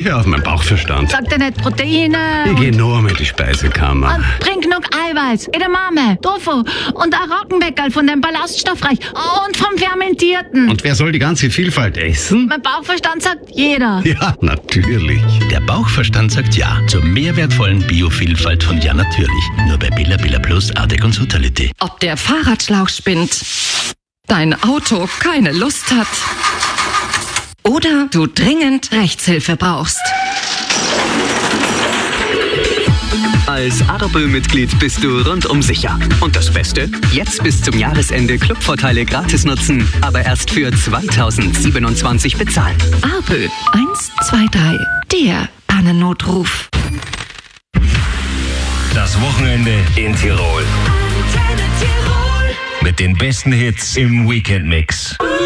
höre auf meinen Bauchverstand. Sagt er nicht Proteine? Ich gehe nur mit die Speisekammer. Und bring genug Eiweiß, Edamame, Tofu und ein Roggenbäckerl von dem Ballaststoffreich und vom Fermentierten. Und wer soll die ganze Vielfalt essen? Mein Bauchverstand sagt jeder. Ja, natürlich. Der Bauchverstand sagt ja zur mehr wertvollen Biovielfalt von Ja Natürlich. Nur bei Billa Billa Plus, Ardec und Totality. Ob der Fahrradschlauch spinnt, dein Auto keine Lust hat oder du dringend Rechtshilfe brauchst. Als Ardobel-Mitglied bist du rundum sicher. Und das Beste? Jetzt bis zum Jahresende Clubvorteile gratis nutzen, aber erst für 2027 bezahlen. Ardobel 123, der Pannennotruf. Das Wochenende in Tirol. Mit den besten Hits im Weekend-Mix.